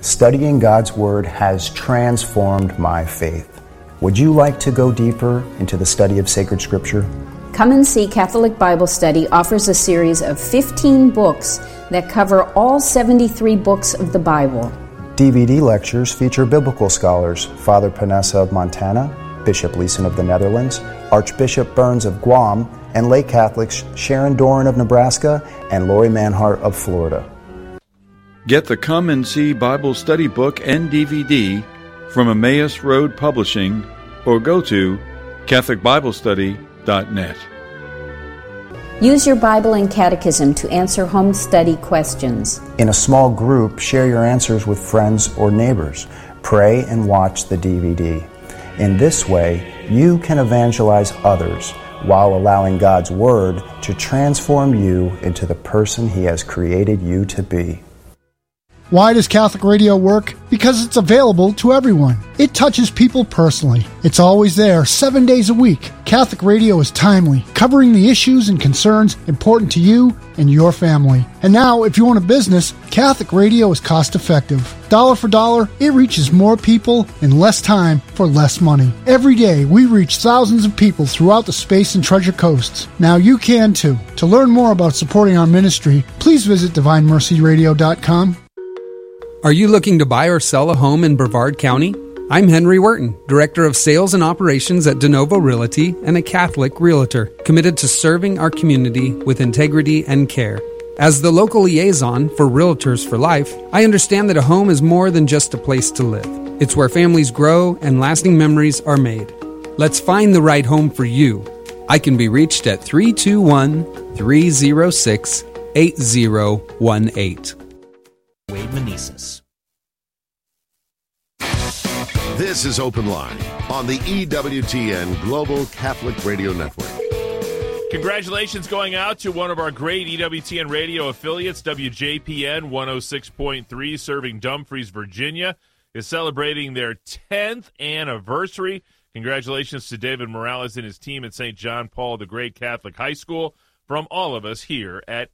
Studying God's Word has transformed my faith. Would you like to go deeper into the study of sacred Scripture? Come and See Catholic Bible Study offers a series of 15 books that cover all 73 books of the Bible. DVD lectures feature biblical scholars Father Panessa of Montana, Bishop Leeson of the Netherlands, Archbishop Burns of Guam, and lay Catholics Sharon Doran of Nebraska and Lori Manhart of Florida. Get the Come and See Bible Study book and DVD from Emmaus Road Publishing or go to CatholicBibleStudy.net. Use your Bible and Catechism to answer home study questions. In a small group, share your answers with friends or neighbors. Pray and watch the DVD. In this way, you can evangelize others while allowing God's Word to transform you into the person He has created you to be. Why does Catholic radio work? Because it's available to everyone. It touches people personally. It's always there, 7 days a week. Catholic radio is timely, covering the issues and concerns important to you and your family. And now, if you own a business, Catholic radio is cost-effective. Dollar for dollar, it reaches more people in less time for less money. Every day, we reach thousands of people throughout the Space and Treasure Coasts. Now you can too. To learn more about supporting our ministry, please visit DivineMercyRadio.com. Are you looking to buy or sell a home in Brevard County? I'm Henry Wharton, Director of Sales and Operations at DeNovo Realty and a Catholic Realtor, committed to serving our community with integrity and care. As the local liaison for Realtors for Life, I understand that a home is more than just a place to live. It's where families grow and lasting memories are made. Let's find the right home for you. I can be reached at 321-306-8018. Wade Meneses. This is Open Line on the EWTN Global Catholic Radio Network. Congratulations going out to one of our great EWTN radio affiliates, WJPN 106.3, serving Dumfries, Virginia, is celebrating their 10th anniversary. Congratulations to David Morales and his team at St. John Paul the Great Catholic High School from all of us here at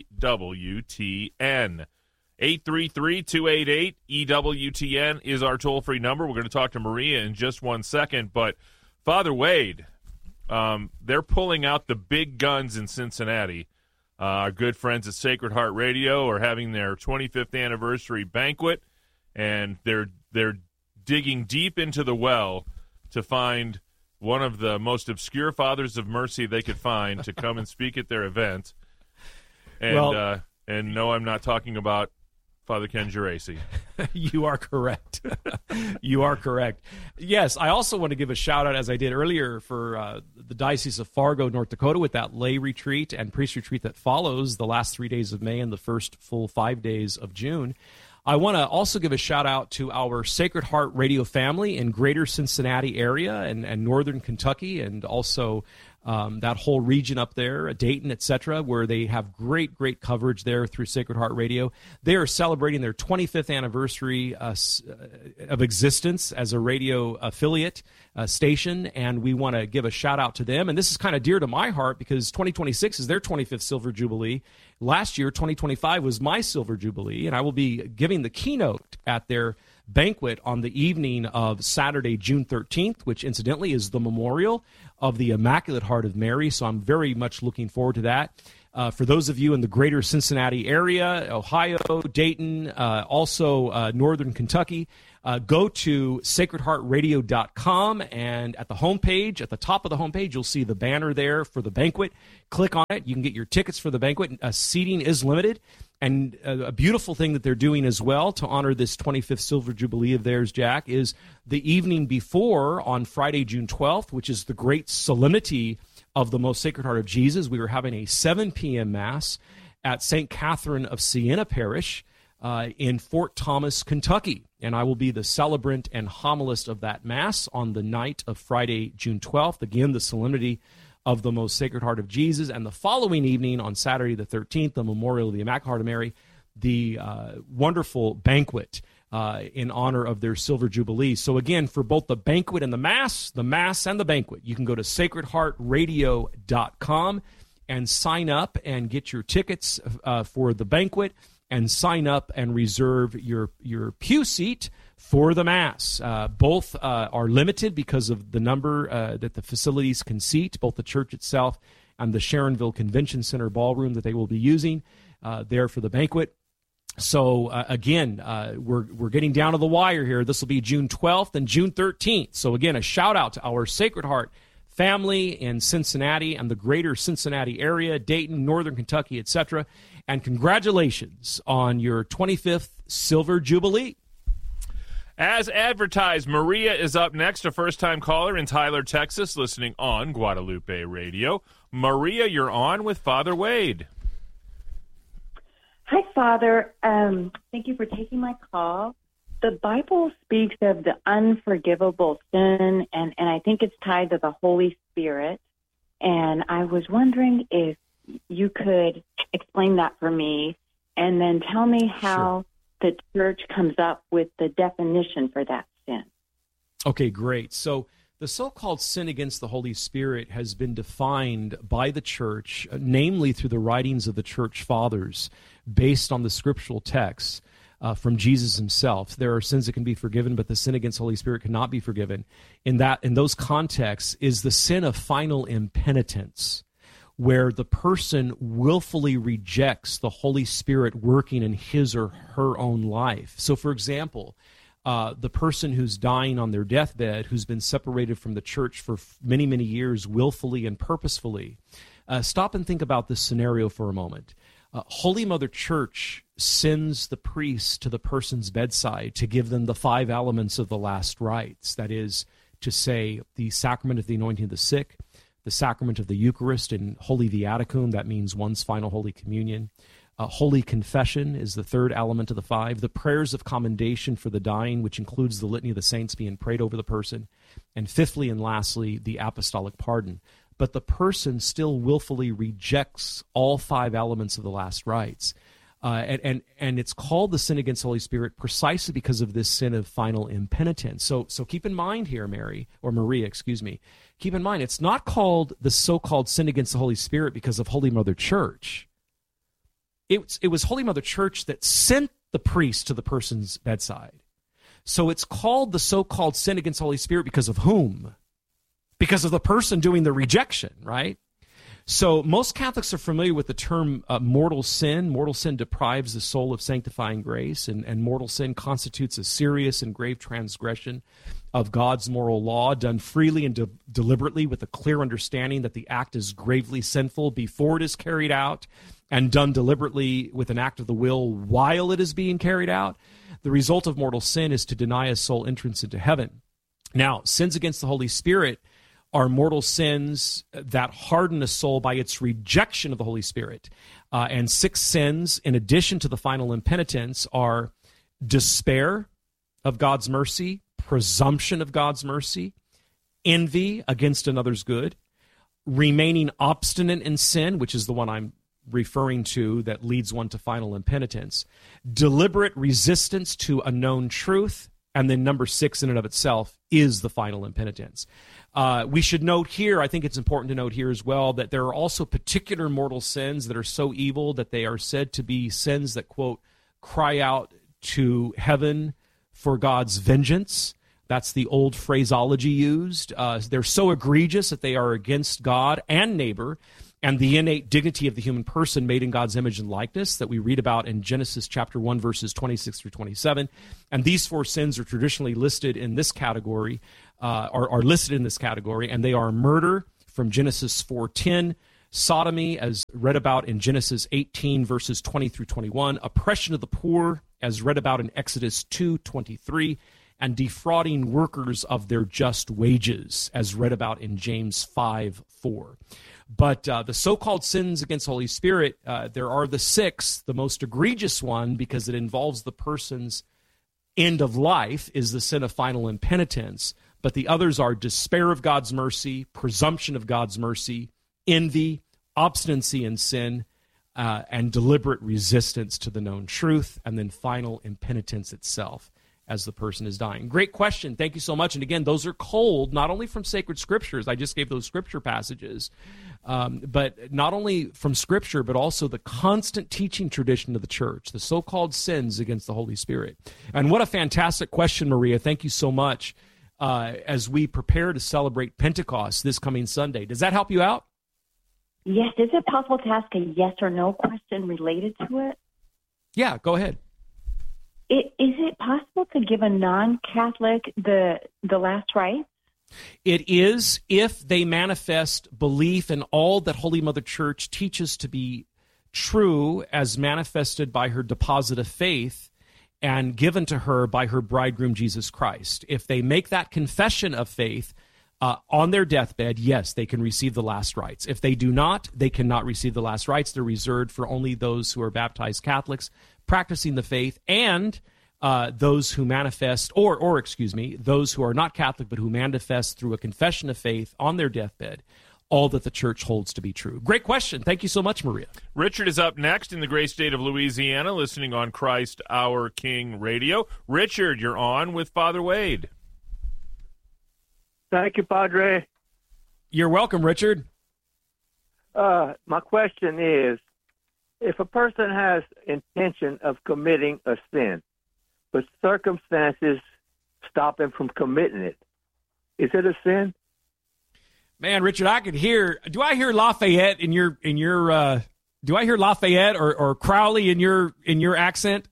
EWTN. 833-288-EWTN is our toll-free number. We're going to talk to Maria in just 1 second. But, Father Wade, they're pulling out the big guns in Cincinnati. Our good friends at Sacred Heart Radio are having their 25th anniversary banquet, and they're digging deep into the well to find one of the most obscure fathers of mercy they could find to come and speak at their event. And, and no, I'm not talking about Father Ken Geraci. You are correct. You are correct. Yes, I also want to give a shout-out, as I did earlier, for the Diocese of Fargo, North Dakota, with that lay retreat and priest retreat that follows the last 3 days of May and the first full 5 days of June. I want to also give a shout-out to our Sacred Heart Radio family in greater Cincinnati area and northern Kentucky, and also that whole region up there, Dayton, etc., where they have great coverage there through Sacred Heart Radio. They are celebrating their 25th anniversary of existence as a radio affiliate station, and we want to give a shout-out to them. And this is kind of dear to my heart because 2026 is their 25th Silver Jubilee. Last year, 2025, was my Silver Jubilee, and I will be giving the keynote at their banquet on the evening of Saturday, June 13th, which incidentally is the memorial of the Immaculate Heart of Mary, so I'm very much looking forward to that. For those of you in the greater Cincinnati area, Ohio, Dayton, also northern Kentucky, go to sacredheartradio.com, and at the homepage, at the top of the homepage, you'll see the banner there for the banquet. Click on it. You can get your tickets for the banquet. Seating is limited. And a beautiful thing that they're doing as well to honor this 25th Silver Jubilee of theirs, Jack, is the evening before, on Friday, June 12th, which is the great solemnity of the Most Sacred Heart of Jesus. We are having a 7 p.m. Mass at St. Catherine of Siena Parish in Fort Thomas, Kentucky. And I will be the celebrant and homilist of that Mass on the night of Friday, June 12th. Again, the solemnity of the Most Sacred Heart of Jesus. And the following evening, on Saturday the 13th, the memorial of the Immaculate Heart of Mary, the wonderful banquet in honor of their Silver Jubilee. So again, for both the banquet and the Mass and the banquet, you can go to sacredheartradio.com and sign up and get your tickets for the banquet and sign up and reserve your pew seat for the Mass. Both are limited because of the number that the facilities can seat, both the church itself and the Sharonville Convention Center ballroom that they will be using there for the banquet. So, again, we're getting down to the wire here. This will be June 12th and June 13th. So, again, a shout-out to our Sacred Heart family in Cincinnati and the greater Cincinnati area, Dayton, Northern Kentucky, etc. And congratulations on your 25th Silver Jubilee. As advertised, Maria is up next, a first-time caller in Tyler, Texas, listening on Guadalupe Radio. Maria, you're on with Father Wade. Hi, Father. Thank you for taking my call. The Bible speaks of the unforgivable sin, and I think it's tied to the Holy Spirit. And I was wondering if you could explain that for me, and then tell me how the church comes up with the definition for that sin. Okay, great. So the so-called sin against the Holy Spirit has been defined by the church, namely through the writings of the church fathers, based on the scriptural texts from Jesus himself. There are sins that can be forgiven, but the sin against the Holy Spirit cannot be forgiven. In those contexts is the sin of final impenitence, where the person willfully rejects the Holy Spirit working in his or her own life. So, for example, the person who's dying on their deathbed, who's been separated from the church for many, many years, willfully and purposefully. Stop and think about this scenario for a moment. Holy Mother Church sends the priest to the person's bedside to give them the 5 elements of the last rites. That is to say, the sacrament of the anointing of the sick, the sacrament of the Eucharist and Holy Viaticum, that means one's final Holy Communion. Holy Confession is the 3rd element of the 5. The prayers of commendation for the dying, which includes the Litany of the Saints being prayed over the person. And fifthly and lastly, the Apostolic Pardon. But the person still willfully rejects all 5 elements of the last rites. And it's called the sin against the Holy Spirit precisely because of this sin of final impenitence. So keep in mind here, Maria, keep in mind, it's not called the so-called sin against the Holy Spirit because of Holy Mother Church. It was Holy Mother Church that sent the priest to the person's bedside. So it's called the so-called sin against the Holy Spirit because of whom? Because of the person doing the rejection, right? So most Catholics are familiar with the term mortal sin. Mortal sin deprives the soul of sanctifying grace, and mortal sin constitutes a serious and grave transgression of God's moral law, done freely and deliberately with a clear understanding that the act is gravely sinful before it is carried out, and done deliberately with an act of the will while it is being carried out. The result of mortal sin is to deny a soul entrance into heaven. Now, sins against the Holy Spirit are mortal sins that harden a soul by its rejection of the Holy Spirit. And 6 sins, in addition to the final impenitence, are despair of God's mercy, presumption of God's mercy, envy against another's good, remaining obstinate in sin, which is the one I'm referring to that leads one to final impenitence, deliberate resistance to a known truth, and then number 6 in and of itself is the final impenitence. We should note here, I think it's important to note here as well, that there are also particular mortal sins that are so evil that they are said to be sins that, quote, cry out to heaven for God's vengeance. That's the old phraseology used. They're so egregious that they are against God and neighbor and the innate dignity of the human person made in God's image and likeness that we read about in Genesis chapter 1, verses 26 through 27. And these 4 sins are traditionally listed in this category, are listed in this category, and they are murder from Genesis 4:10, sodomy as read about in Genesis 18, verses 20 through 21, oppression of the poor as read about in Exodus 2:23, and defrauding workers of their just wages as read about in James 5:4. But the so-called sins against the Holy Spirit, there are the 6. The most egregious one, because it involves the person's end of life, is the sin of final impenitence. But the others are despair of God's mercy, presumption of God's mercy, envy, obstinacy in sin, and deliberate resistance to the known truth, and then final impenitence itself. as the person is dying. Great question. Thank you so much. And again, those are culled not only from sacred scriptures. I just gave those scripture passages, but not only from scripture, but also the constant teaching tradition of the church, the so-called sins against the Holy Spirit. And what a fantastic question, Maria. Thank you so much. As we prepare to celebrate Pentecost this coming Sunday. Does that help you out? Yes. Is it possible to ask a yes or no question related to it? Yeah, go ahead. Is it possible to give a non-Catholic the last rites? It is, if they manifest belief in all that Holy Mother Church teaches to be true as manifested by her deposit of faith and given to her by her bridegroom, Jesus Christ. If they make that confession of faith on their deathbed, yes, they can receive the last rites. If they do not, they cannot receive the last rites. They're reserved for only those who are baptized Catholics practicing the faith, and those who manifest, or those who are not Catholic but who manifest through a confession of faith on their deathbed all that the church holds to be true. Great question. Thank you so much, Maria. Richard is up next in the great state of Louisiana, listening on Christ Our King Radio. Richard, you're on with Father Wade. Thank you, Padre. You're welcome, Richard. My question is, if a person has intention of committing a sin, but circumstances stop him from committing it, is it a sin? Man, Richard, I could hear. Do I hear Lafayette in your? Do I hear Lafayette or Crowley in your accent?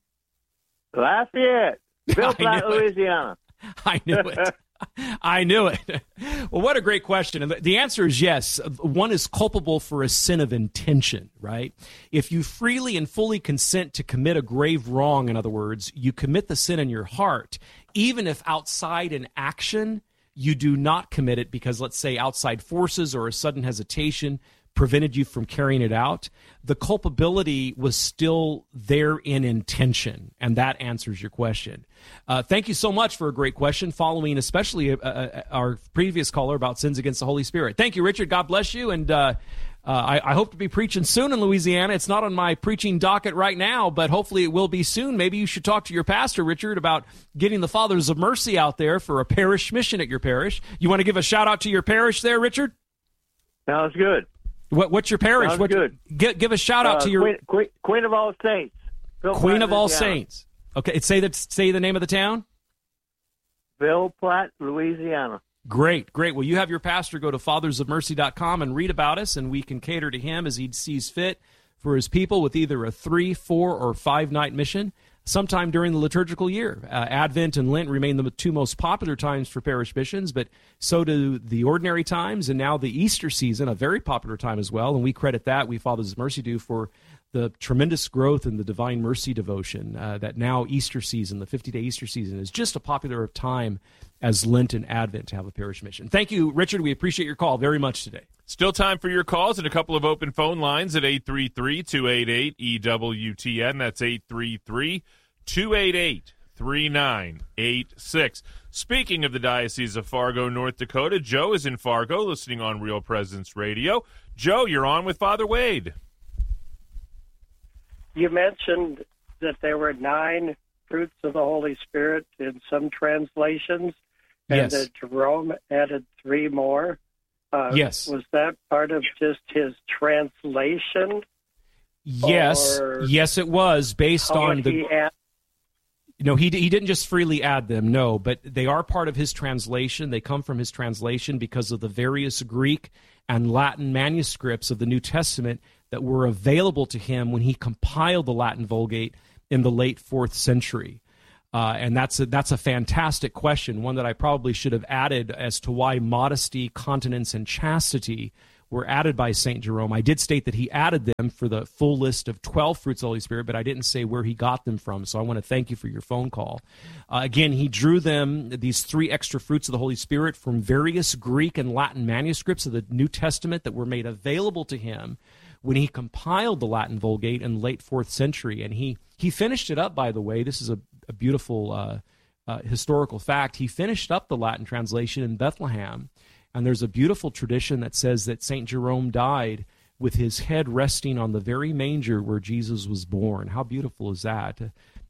Lafayette, Bill Platt, Louisiana. I knew it. I knew it. Well, what a great question. And the answer is yes. One is culpable for a sin of intention, right? If you freely and fully consent to commit a grave wrong, in other words, you commit the sin in your heart, even if outside an action you do not commit it because, let's say, outside forces or a sudden hesitation prevented you from carrying it out, the culpability was still there in intention, and that answers your question. Thank you so much for a great question, following especially our previous caller about sins against the Holy Spirit. Thank you, Richard. God bless you, and I hope to be preaching soon in Louisiana. It's not on my preaching docket right now, but hopefully it will be soon. Maybe you should talk to your pastor, Richard, about getting the Fathers of Mercy out there for a parish mission at your parish. You want to give a shout-out to your parish there, Richard? Sounds good. What's your parish? Sounds good. Give a shout-out to your... Queen of All Saints. Queen of All Saints. Okay, say the name of the town? Bill Platt, Louisiana. Great. Well, you have your pastor go to fathersofmercy.com and read about us, and we can cater to him as he sees fit for his people with either a 3, 4, or 5-night mission sometime during the liturgical year. Advent and Lent remain the two most popular times for parish missions, but so do the ordinary times, and now the Easter season, a very popular time as well, and we credit that, we Fathers of Mercy do, for the tremendous growth in the Divine Mercy devotion, that now Easter season, the 50-day Easter season, is just a popular time as Lent and Advent to have a parish mission. Thank you, Richard. We appreciate your call very much today. Still time for your calls and a couple of open phone lines at 833-288-EWTN. That's 833-288-3986. Speaking of the Diocese of Fargo, North Dakota, Joe is in Fargo listening on Real Presence Radio. Joe, you're on with Father Wade. You mentioned that there were 9 fruits of the Holy Spirit in some translations, and yes, that Jerome added 3 more. Yes. Was that part of just his translation? Yes. Yes, it was, based on the... No, he didn't just freely add them, no, but they are part of his translation. They come from his translation because of the various Greek and Latin manuscripts of the New Testament that were available to him when he compiled the Latin Vulgate in the late 4th century. And that's a fantastic question, one that I probably should have added as to why modesty, continence, and chastity were added by St. Jerome. I did state that he added them for the full list of 12 fruits of the Holy Spirit, but I didn't say where he got them from, so I want to thank you for your phone call. Again, he drew them, these 3 extra fruits of the Holy Spirit, from various Greek and Latin manuscripts of the New Testament that were made available to him when he compiled the Latin Vulgate in the late 4th century. And he finished it up, by the way. This is a beautiful historical fact. He finished up the Latin translation in Bethlehem, and there's a beautiful tradition that says that St. Jerome died with his head resting on the very manger where Jesus was born. How beautiful is that?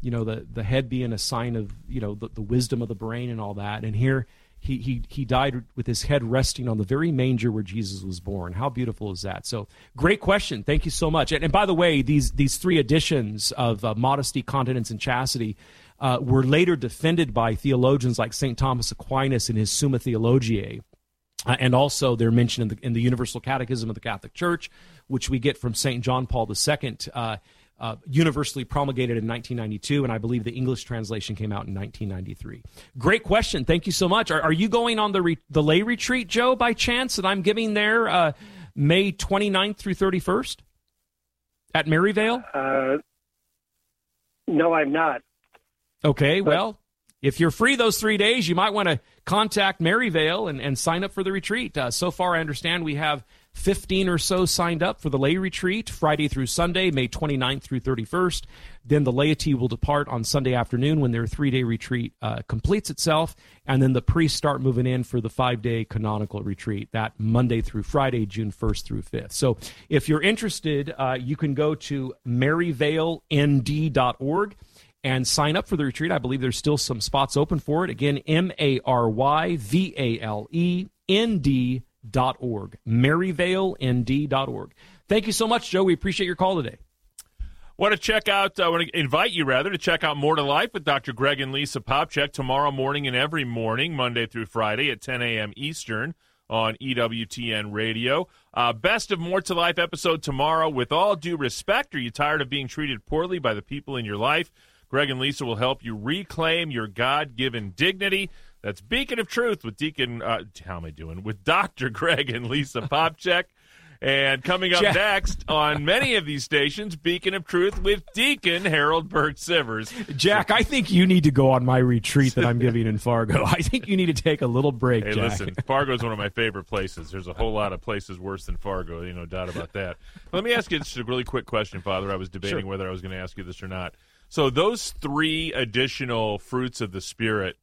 the head being a sign of, the wisdom of the brain and all that. And here he died with his head resting on the very manger where Jesus was born. How beautiful is that? So great question. Thank you so much. And by the way, these three editions of Modesty, Continence, and Chastity were later defended by theologians like St. Thomas Aquinas in his Summa Theologiae. And also they're mentioned in the Universal Catechism of the Catholic Church, which we get from St. John Paul II, universally promulgated in 1992, and I believe the English translation came out in 1993. Great question. Thank you so much. Are you going on the lay retreat, Joe, by chance, that I'm giving there May 29th through 31st at Maryvale? No, I'm not. Okay, well, if you're free those 3 days, you might want to contact Maryvale and sign up for the retreat. So far, I understand we have 15 or so signed up for the lay retreat, Friday through Sunday, May 29th through 31st. Then the laity will depart on Sunday afternoon when their 3-day retreat completes itself, and then the priests start moving in for the 5-day canonical retreat, that Monday through Friday, June 1st through 5th. So if you're interested, you can go to maryvaleND.org and sign up for the retreat. I believe there's still some spots open for it. Again, MaryValeND.org. MaryValeND.org. Thank you so much, Joe. We appreciate your call today. Want to invite you to check out More to Life with Dr. Greg and Lisa Popcak tomorrow morning and every morning, Monday through Friday at 10 a.m. Eastern on EWTN Radio. Best of More to Life episode tomorrow. With all due respect, are you tired of being treated poorly by the people in your life? Greg and Lisa will help you reclaim your God-given dignity. That's Beacon of Truth with with Dr. Greg and Lisa Popcak. And coming up next on many of these stations, Beacon of Truth with Deacon Harold Burke-Sivers. Jack, I think you need to go on my retreat that I'm giving in Fargo. I think you need to take a little break, Hey, Jack. Listen, Fargo is one of my favorite places. There's a whole lot of places worse than Fargo, no doubt about that. Let me ask you just a really quick question, Father. I was debating whether I was going to ask you this or not. So those 3 additional fruits of the Spirit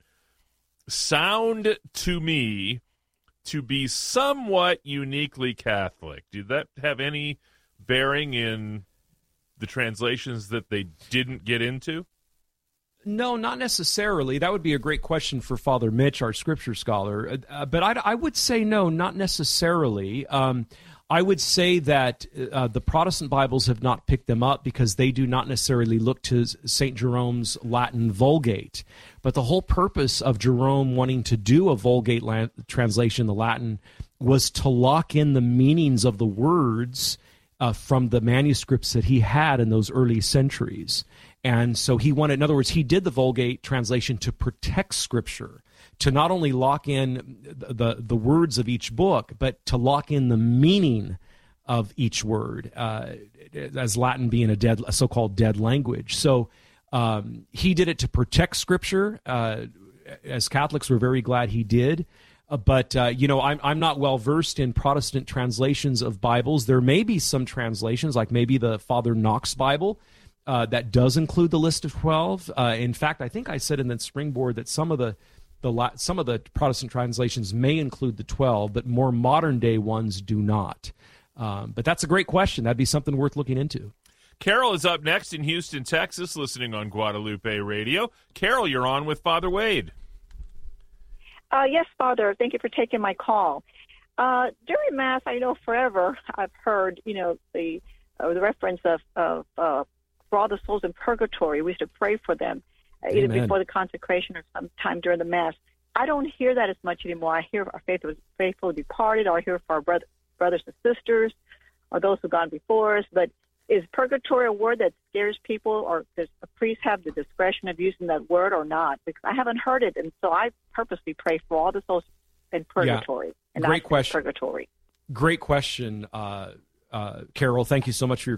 sound to me to be somewhat uniquely Catholic. Did that have any bearing in the translations that they didn't get into? No, not necessarily. That would be a great question for Father Mitch, our scripture scholar. But I would say no, not necessarily. I would say that the Protestant Bibles have not picked them up because they do not necessarily look to St. Jerome's Latin Vulgate. But the whole purpose of Jerome wanting to do a Vulgate translation, the Latin, was to lock in the meanings of the words from the manuscripts that he had in those early centuries. And so he wanted, in other words, he did the Vulgate translation to protect Scripture, to not only lock in the words of each book, but to lock in the meaning of each word, as Latin being a so-called dead language. So he did it to protect Scripture. As Catholics, we're very glad he did. But I'm not well versed in Protestant translations of Bibles. There may be some translations, like maybe the Father Knox Bible, that does include the list of 12. In fact, I think I said in the springboard that some of the Protestant translations may include the 12, but more modern day ones do not. But that's a great question. That'd be something worth looking into. Carol is up next in Houston, Texas, listening on Guadalupe Radio. Carol, you're on with Father Wade. Yes, Father. Thank you for taking my call. During Mass, I know forever I've heard, the reference of for all the souls in purgatory. We used to pray for them, either before the consecration or sometime during the Mass. I don't hear that as much anymore. I hear our faithful departed, or I hear for our brothers and sisters, or those who've gone before us. But is purgatory a word that scares people, or does a priest have the discretion of using that word or not? Because I haven't heard it, and so I purposely pray for all the souls in purgatory. And great question. Purgatory. Great question, Carol. Thank you so much for